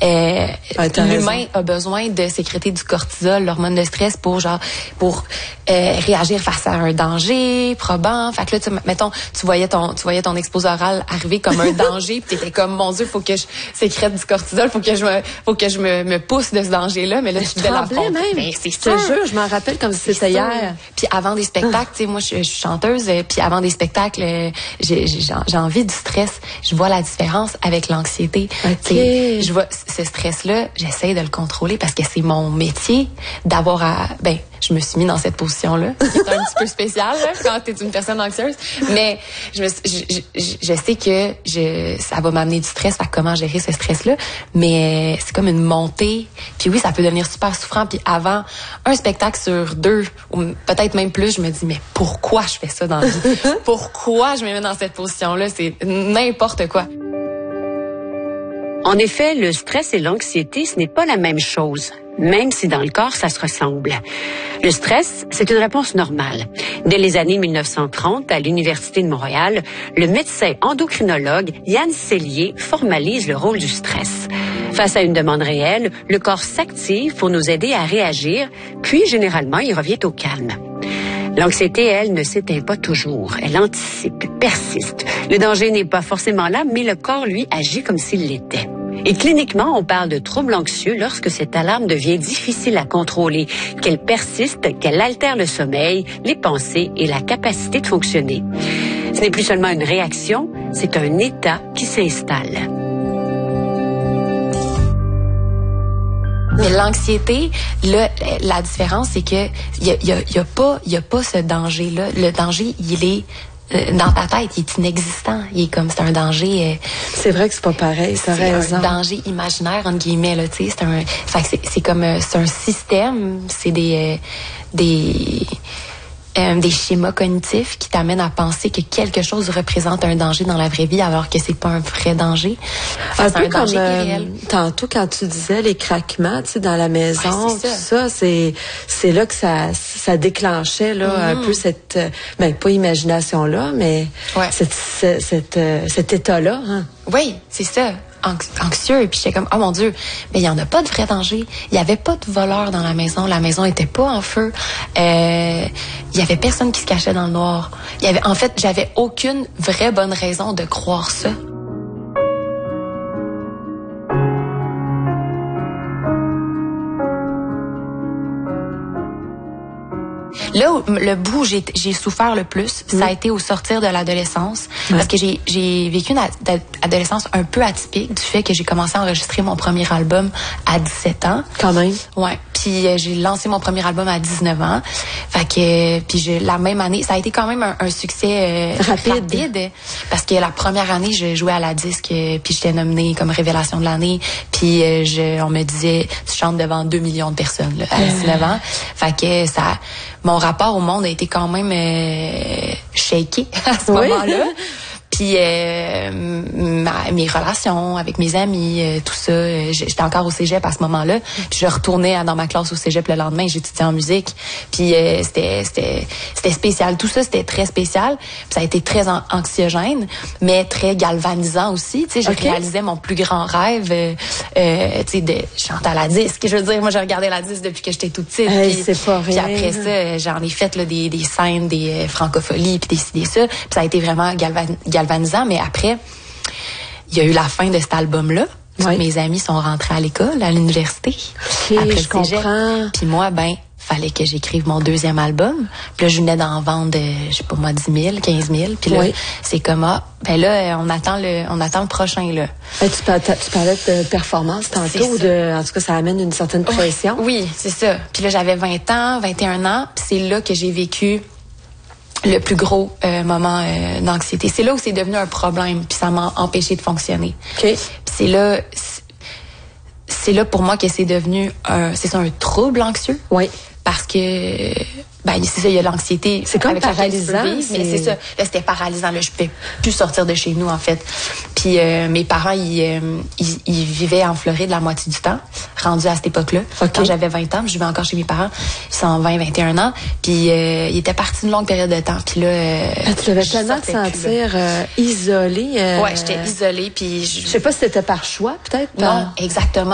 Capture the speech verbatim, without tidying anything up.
euh, ah, l'humain raison. a besoin de sécréter du cortisol, l'hormone de stress, pour genre pour euh, réagir face à un danger probant. Fait que là, tu, mettons, tu voyais ton tu voyais ton exposé oral arriver comme un danger, puis t'étais comme, mon Dieu, faut que je sécrète du cortisol, faut que je me faut que je me, me pousse de ce danger-là. Mais là, mais tu je devais tremblais même. Ben, c'est je te jure, je m'en rappelle comme si c'était hier. Puis avant des spectacles, tu sais, moi, je, je suis chanteuse, euh, puis avant des spectacles, euh, j'ai, j'ai, j'ai envie du stress. Je vois la différence avec l'anxiété. Okay. Je vois ce stress-là, j'essaie de le contrôler parce que c'est mon métier d'avoir à... Ben, je me suis mis dans cette position-là, qui est un petit peu spéciale là, quand tu es une personne anxieuse. Mais je, me, je, je, je sais que je, ça va m'amener du stress, à comment gérer ce stress-là. Mais c'est comme une montée. Puis oui, ça peut devenir super souffrant. Puis avant un spectacle sur deux, ou peut-être même plus, je me dis, mais pourquoi je fais ça dans la vie? Pourquoi je me mets dans cette position-là? C'est n'importe quoi. En effet, le stress et l'anxiété, ce n'est pas la même chose, même si dans le corps, ça se ressemble. Le stress, c'est une réponse normale. Dès les années mille neuf cent trente, à l'Université de Montréal, le médecin endocrinologue Yann Sellier formalise le rôle du stress. Face à une demande réelle, le corps s'active pour nous aider à réagir, puis généralement, il revient au calme. L'anxiété, elle, ne s'éteint pas toujours. Elle anticipe, persiste. Le danger n'est pas forcément là, mais le corps, lui, agit comme s'il l'était. Et cliniquement, on parle de trouble anxieux lorsque cette alarme devient difficile à contrôler, qu'elle persiste, qu'elle altère le sommeil, les pensées et la capacité de fonctionner. Ce n'est plus seulement une réaction, c'est un état qui s'installe. Mais l'anxiété, là, la différence, c'est que il y a, y a, y a pas, il y a pas ce danger-là. Le danger, il est euh, dans ta tête, il est inexistant. Il est comme, c'est un danger. Euh, c'est vrai que c'est pas pareil. T'as c'est raison. un danger imaginaire entre guillemets là. Tu sais, c'est un, fait que c'est, c'est comme, euh, c'est un système. C'est des, euh, des Euh, des schémas cognitifs qui t'amènent à penser que quelque chose représente un danger dans la vraie vie alors que c'est pas un vrai danger. Un c'est peu un comme danger euh, irréel. Tantôt quand tu disais les craquements, tu sais, dans la maison, ouais, c'est tout ça, ça c'est c'est là que ça ça déclenchait là mm-hmm. un peu cette euh, ben pas imagination là, mais ouais. cette, cette, cette euh, cet état là. Hein? Oui, c'est ça. Anxieux, puis j'étais comme, oh mon Dieu, mais il y en a pas de vrai danger. Il y avait pas de voleurs dans la maison, la maison était pas en feu. Euh, il y avait personne qui se cachait dans le noir. Il y avait, en fait, j'avais aucune vraie bonne raison de croire ça. Là où le bout où j'ai, j'ai souffert le plus, mmh. ça a été au sortir de l'adolescence. Ouais. Parce que j'ai, j'ai vécu une ad- adolescence un peu atypique du fait que j'ai commencé à enregistrer mon premier album à dix-sept ans. Quand même. Ouais. Puis euh, j'ai lancé mon premier album à dix-neuf ans. Fait que, puis j'ai, la même année, ça a été quand même un, un succès euh, rapide. rapide. Parce que la première année, je jouais à la disque, euh, puis j'étais nominée comme révélation de l'année. Puis euh, je, on me disait, tu chantes devant deux millions de personnes là, à dix-neuf ans. Fait que ça... Mon rapport au monde a été quand même euh, shaké à ce oui. moment-là. Puis euh, ma, mes relations avec mes amis, euh, tout ça, euh, j'étais encore au cégep à ce moment-là. Puis je retournais à, dans ma classe au cégep le lendemain, j'étudiais en musique. Puis euh, c'était c'était c'était spécial, tout ça c'était très spécial. Puis ça a été très an- anxiogène, mais très galvanisant aussi. Tu sais, j'ai okay. réalisé mon plus grand rêve, euh, euh, tu sais, de chanter à la disque. Je veux dire, moi j'ai regardé la disque depuis que j'étais toute petite. Hey, puis, c'est pas puis rien. après ça, j'en ai fait là, des des scènes, des euh, francopholies, puis des ci, des ça. Puis ça a été vraiment galvan galvanisant. Mais après, il y a eu la fin de cet album-là. Oui. Mes amis sont rentrés à l'école, à l'université. Okay, après je comprends. Puis moi, ben, fallait que j'écrive mon deuxième album. Puis là, je venais d'en vendre, je sais pas moi, dix mille, quinze mille. Puis là, oui. c'est comme, ah, ben là, on attend le, on attend le prochain, là. Et tu, parlais, tu parlais de performance tantôt, ou de, en tout cas, ça amène une certaine pression. Oui, oui, c'est ça. Puis là, j'avais vingt ans, vingt et un ans. Puis c'est là que j'ai vécu le plus gros euh, moment euh, d'anxiété. C'est là où c'est devenu un problème, puis ça m'a empêché de fonctionner. Okay. Puis c'est là, c'est là pour moi que c'est devenu un, c'est ça, un trouble anxieux. Oui. Parce que, ben c'est ça, il y a l'anxiété. C'est comme paralysant. Vivre, c'est... Mais c'est ça, là c'était paralysant. Là, je pouvais plus sortir de chez nous en fait. Puis euh, mes parents, ils, euh, ils, ils vivaient en Floride la moitié du temps, rendus à cette époque-là. Okay. Quand j'avais vingt ans, je vivais encore chez mes parents. Ils sont vingt, vingt et un ans. Puis euh, ils étaient partis une longue période de temps. Puis là, euh, ah, tu devais tellement te sentir euh, isolée. Euh... Ouais, j'étais isolée. Puis je... je sais pas si c'était par choix, peut-être. Non, exactement.